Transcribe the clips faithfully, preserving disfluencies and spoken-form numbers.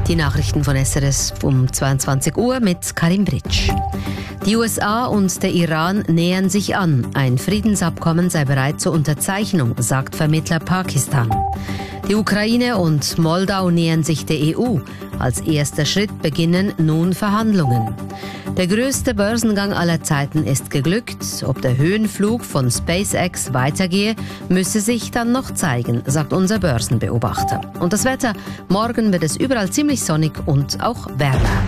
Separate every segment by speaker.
Speaker 1: Die Nachrichten von S R S um zweiundzwanzig Uhr mit Karim Britsch. Die U S A und der Iran nähern sich an. Ein Friedensabkommen sei bereit zur Unterzeichnung, sagt Vermittler Pakistan. Die Ukraine und Moldau nähern sich der E U. Als erster Schritt beginnen nun Verhandlungen. Der größte Börsengang aller Zeiten ist geglückt. Ob der Höhenflug von SpaceX weitergehe, müsse sich dann noch zeigen, sagt unser Börsenbeobachter. Und das Wetter? Morgen wird es überall ziemlich sonnig und auch wärmer.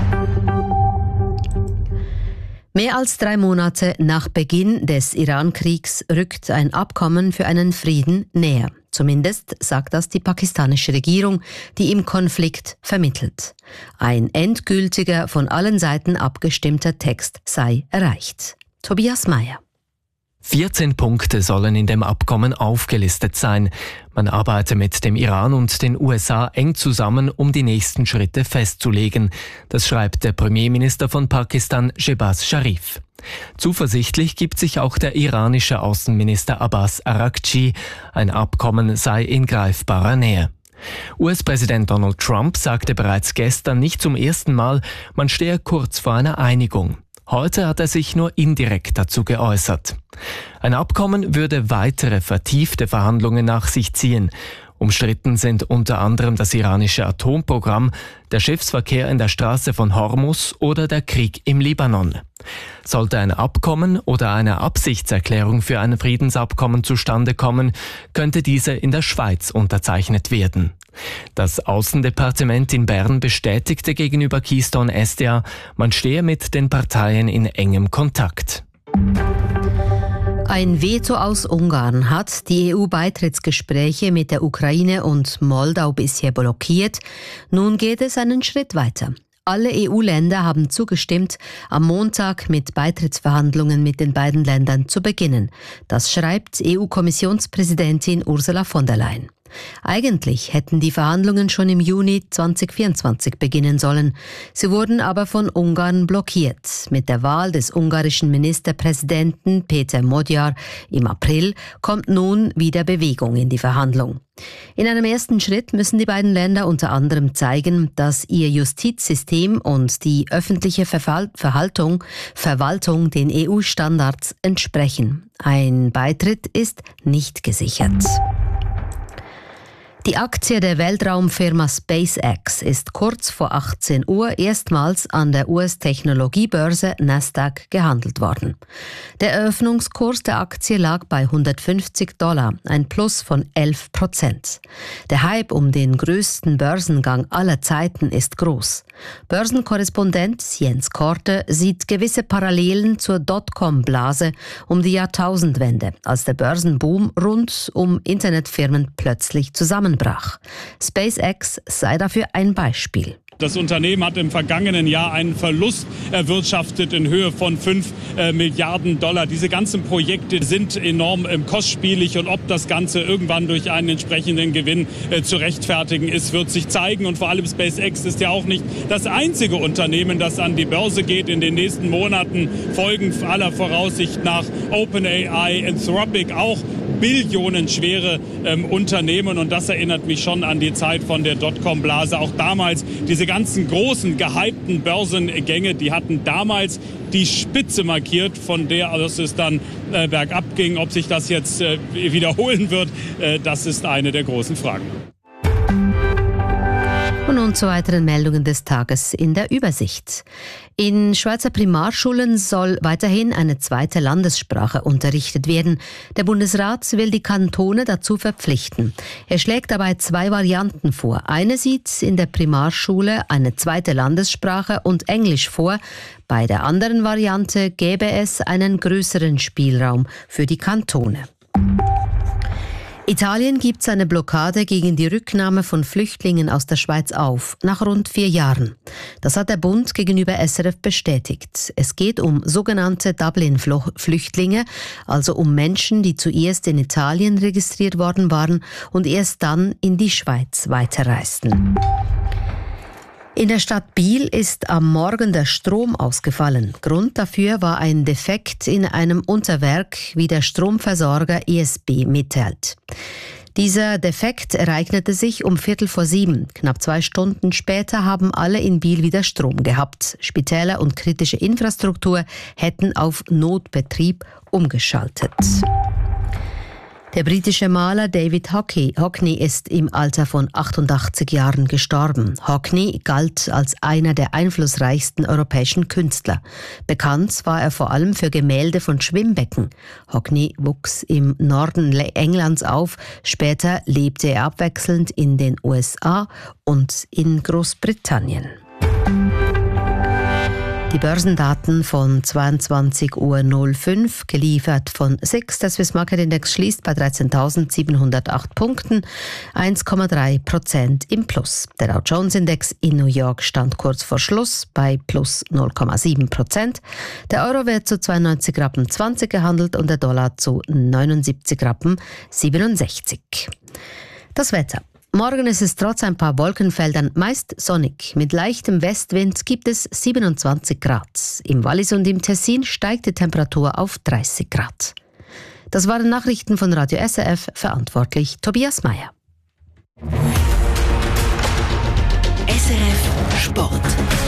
Speaker 1: Mehr als drei Monate nach Beginn des Iran-Kriegs rückt ein Abkommen für einen Frieden näher. Zumindest sagt das die pakistanische Regierung, die im Konflikt vermittelt. Ein endgültiger, von allen Seiten abgestimmter Text sei erreicht. Tobias Meyer.
Speaker 2: vierzehn Punkte sollen in dem Abkommen aufgelistet sein. Man arbeite mit dem Iran und den U S A eng zusammen, um die nächsten Schritte festzulegen. Das schreibt der Premierminister von Pakistan, Shehbaz Sharif. Zuversichtlich gibt sich auch der iranische Außenminister Abbas Araghchi. Ein Abkommen sei in greifbarer Nähe. U S-Präsident Donald Trump sagte bereits gestern nicht zum ersten Mal, man stehe kurz vor einer Einigung. Heute hat er sich nur indirekt dazu geäußert. Ein Abkommen würde weitere vertiefte Verhandlungen nach sich ziehen. Umstritten sind unter anderem das iranische Atomprogramm, der Schiffsverkehr in der Straße von Hormuz oder der Krieg im Libanon. Sollte ein Abkommen oder eine Absichtserklärung für ein Friedensabkommen zustande kommen, könnte diese in der Schweiz unterzeichnet werden. Das Außendepartement in Bern bestätigte gegenüber Keystone S D A, man stehe mit den Parteien in engem Kontakt.
Speaker 1: Ein Veto aus Ungarn hat die E U-Beitrittsgespräche mit der Ukraine und Moldau bisher blockiert. Nun geht es einen Schritt weiter. Alle E U-Länder haben zugestimmt, am Montag mit Beitrittsverhandlungen mit den beiden Ländern zu beginnen. Das schreibt E U-Kommissionspräsidentin Ursula von der Leyen. Eigentlich hätten die Verhandlungen schon im Juni zweitausendvierundzwanzig beginnen sollen. Sie wurden aber von Ungarn blockiert. Mit der Wahl des ungarischen Ministerpräsidenten Péter Magyar im April kommt nun wieder Bewegung in die Verhandlung. In einem ersten Schritt müssen die beiden Länder unter anderem zeigen, dass ihr Justizsystem und die öffentliche Verwaltung, Verwaltung den E U-Standards entsprechen. Ein Beitritt ist nicht gesichert. Die Aktie der Weltraumfirma SpaceX ist kurz vor achtzehn Uhr erstmals an der U S-Technologiebörse Nasdaq gehandelt worden. Der Eröffnungskurs der Aktie lag bei hundertfünfzig Dollar, ein Plus von elf Prozent. Der Hype um den größten Börsengang aller Zeiten ist groß. Börsenkorrespondent Jens Korte sieht gewisse Parallelen zur Dotcom-Blase um die Jahrtausendwende, als der Börsenboom rund um Internetfirmen plötzlich zusammenbrach. SpaceX sei dafür ein Beispiel.
Speaker 3: Das Unternehmen hat im vergangenen Jahr einen Verlust erwirtschaftet in Höhe von fünf äh, Milliarden Dollar. Diese ganzen Projekte sind enorm ähm, kostspielig und ob das Ganze irgendwann durch einen entsprechenden Gewinn äh, zu rechtfertigen ist, wird sich zeigen. Und vor allem SpaceX ist ja auch nicht das einzige Unternehmen, das an die Börse geht. In den nächsten Monaten folgen aller Voraussicht nach OpenAI, Anthropic, auch billionenschwere ähm, Unternehmen. Und das erinnert mich schon an die Zeit von der Dotcom-Blase. Auch damals diese ganzen großen, gehypten Börsengänge, die hatten damals die Spitze markiert, von der aus es dann äh, bergab ging. Ob sich das jetzt äh, wiederholen wird, äh, das ist eine der großen Fragen.
Speaker 1: Und nun zu weiteren Meldungen des Tages in der Übersicht. In Schweizer Primarschulen soll weiterhin eine zweite Landessprache unterrichtet werden. Der Bundesrat will die Kantone dazu verpflichten. Er schlägt dabei zwei Varianten vor. Eine sieht in der Primarschule eine zweite Landessprache und Englisch vor. Bei der anderen Variante gäbe es einen größeren Spielraum für die Kantone. Italien gibt seine Blockade gegen die Rücknahme von Flüchtlingen aus der Schweiz auf, nach rund vier Jahren. Das hat der Bund gegenüber S R F bestätigt. Es geht um sogenannte Dublin-Flüchtlinge, also um Menschen, die zuerst in Italien registriert worden waren und erst dann in die Schweiz weiterreisten. In der Stadt Biel ist am Morgen der Strom ausgefallen. Grund dafür war ein Defekt in einem Unterwerk, wie der Stromversorger E S B mitteilt. Dieser Defekt ereignete sich um Viertel vor sieben. Knapp zwei Stunden später haben alle in Biel wieder Strom gehabt. Spitäler und kritische Infrastruktur hätten auf Notbetrieb umgeschaltet. Der britische Maler David Hockney ist im Alter von achtundachtzig Jahren gestorben. Hockney galt als einer der einflussreichsten europäischen Künstler. Bekannt war er vor allem für Gemälde von Schwimmbecken. Hockney wuchs im Norden Englands auf. Später lebte er abwechselnd in den U S A und in Großbritannien. Die Börsendaten von zweiundzwanzig Uhr null fünf, geliefert von S I X. Der Swiss Market Index schließt bei dreizehntausendsiebenhundertacht Punkten, eins Komma drei Prozent im Plus. Der Dow Jones Index in New York stand kurz vor Schluss bei plus null Komma sieben Prozent. Der Euro wird zu zweiundneunzig Rappen zwanzig gehandelt und der Dollar zu neunundsiebzig Rappen siebenundsechzig. Das Wetter. Morgen ist es trotz ein paar Wolkenfeldern meist sonnig. Mit leichtem Westwind gibt es siebenundzwanzig Grad. Im Wallis und im Tessin steigt die Temperatur auf dreißig Grad. Das waren Nachrichten von Radio S R F, verantwortlich Tobias Meyer.
Speaker 4: S R F Sport.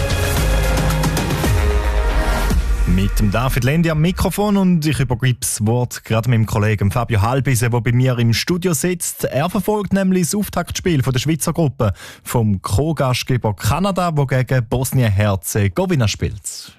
Speaker 5: Mit dem David Lendi am Mikrofon und ich übergebe das Wort gerade meinem Kollegen Fabio Halbise, der bei mir im Studio sitzt. Er verfolgt nämlich das Auftaktspiel von der Schweizer Gruppe vom Co-Gastgeber Kanada, wo gegen Bosnien-Herzegowina spielt.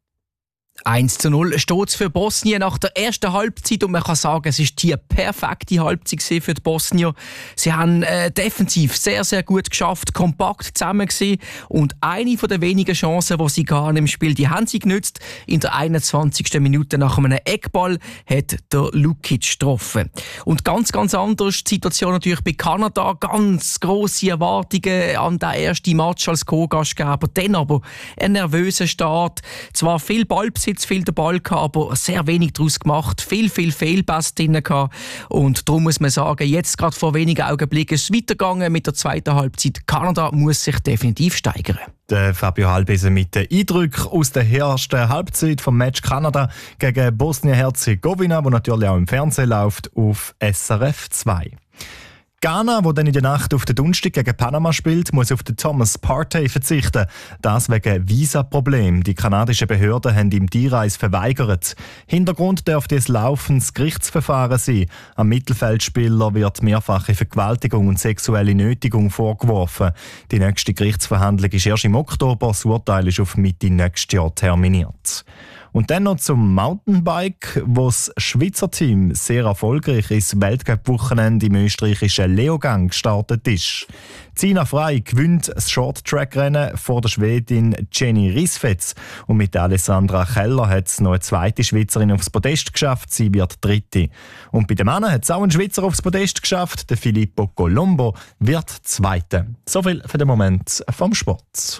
Speaker 6: eins zu null steht es für Bosnien nach der ersten Halbzeit und man kann sagen, es war die perfekte Halbzeit für die Bosnier. Sie haben äh, defensiv sehr, sehr gut geschafft, kompakt zusammen gewesen und eine von der wenigen Chancen, die sie gar im Spiel, die haben sie genutzt. In der einundzwanzigsten Minute nach einem Eckball hat der Lukic getroffen. Und ganz, ganz anders die Situation natürlich bei Kanada. Ganz grosse Erwartungen an den ersten Match als Co-Gastgeber. Dann aber ein nervöser Start. Zwar viel Ballbesitz, viel den Ball gehabt, aber sehr wenig daraus gemacht. Viel, viel Fehlpässe drin gehabt. Und darum muss man sagen, jetzt gerade vor wenigen Augenblicken ist es weitergegangen mit der zweiten Halbzeit. Kanada muss sich definitiv steigern.
Speaker 5: Der Fabio Halbise mit den Eindrücken aus der ersten Halbzeit vom Match Kanada gegen Bosnien-Herzegowina, wo natürlich auch im Fernsehen läuft, auf S R F zwei. Ghana, wo dann in der Nacht auf den Donnerstag gegen Panama spielt, muss auf den Thomas Partey verzichten. Das wegen Visaproblemen. Die kanadischen Behörden haben ihm die Einreise verweigert. Hintergrund dürfte ein laufendes Gerichtsverfahren sein. Am Mittelfeldspieler wird mehrfache Vergewaltigung und sexuelle Nötigung vorgeworfen. Die nächste Gerichtsverhandlung ist erst im Oktober. Das Urteil ist auf Mitte nächstes Jahr terminiert. Und dann noch zum Mountainbike, wo das Schweizer Team sehr erfolgreich ins Weltcup-Wochenende im österreichischen Leogang gestartet ist. Zina Frey gewinnt das Short-Track-Rennen vor der Schwedin Jenny Risfetz. Und mit Alessandra Keller hat es noch eine zweite Schweizerin aufs Podest geschafft. Sie wird Dritte. Und bei den Männern hat es auch ein Schweizer aufs Podest geschafft. Der Filippo Colombo wird Zweiter. So viel für den Moment vom Sport.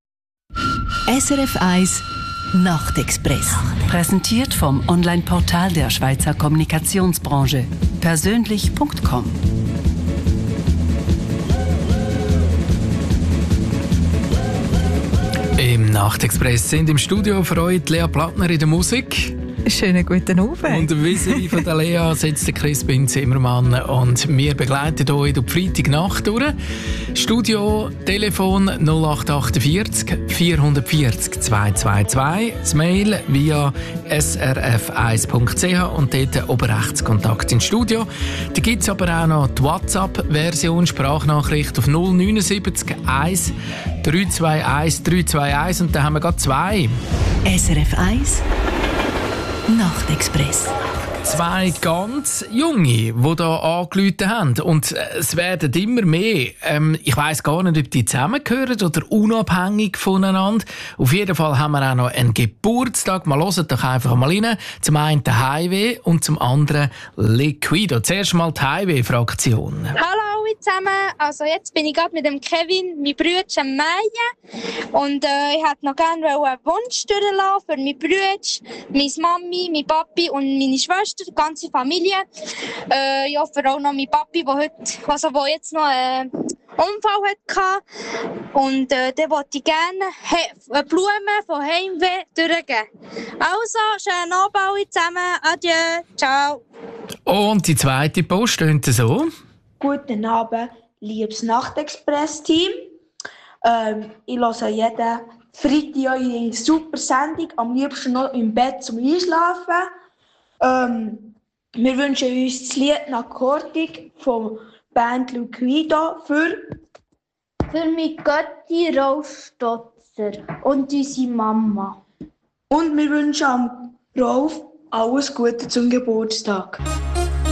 Speaker 4: S R F eins Nachtexpress. Präsentiert vom Online-Portal der Schweizer Kommunikationsbranche. persönlich punkt com.
Speaker 2: Im Nachtexpress sind im Studio für euch Lea Plattner in der Musik.
Speaker 7: Schönen guten Abend.
Speaker 2: Und vis-à-vis von der Lea sitzt der Crispin Zimmermann und wir begleiten euch durch die Freitagnacht durch. Studio, Telefon null acht vier acht, vier vier null, zwei zwei zwei, das Mail via s r f eins punkt c h und dort oben rechts Kontakt ins Studio. Da gibt es aber auch noch die WhatsApp-Version, Sprachnachricht auf null neun sieben eins drei zwei eins drei zwei eins und da haben wir gerade zwei.
Speaker 4: S R F eins Nachtexpress.
Speaker 2: Zwei ganz Junge, die hier angerufen haben. Und es werden immer mehr. Ähm, ich weiss gar nicht, ob die zusammengehören oder unabhängig voneinander. Auf jeden Fall haben wir auch noch einen Geburtstag. Mal hören doch einfach mal rein. Zum einen Highway und zum anderen Liquido. Zuerst mal die Highway-Fraktion.
Speaker 8: Hallo alle zusammen. Also jetzt bin ich gerade mit dem Kevin, mein Bruder, am Meien. Und äh, ich hätte noch gerne einen Wunsch durchlassen für meinen Bruder, meine Mami, mein Papi und meine Schwester, die ganze Familie. Äh, ja, für auch noch mein Papi, der heute, also der jetzt noch einen Unfall hatte. Und äh, den wollte ich gerne he- Blumen von Heimweh durchgeben. Also, schönen Abend alle zusammen. Adieu. Ciao.
Speaker 2: Und die zweite Post stöhnt so.
Speaker 9: Guten Abend, liebes Nachtexpress-Team. Ähm, ich höre jeden Freitag eure super Sendung, am liebsten noch im Bett zum Einschlafen. Ähm, wir wünschen uns das Lied «Akkordig» von Band Luquido für
Speaker 8: Für meine Götti Rolf Stotzer und unsere Mama.
Speaker 9: Und wir wünschen am Rolf alles Gute zum Geburtstag.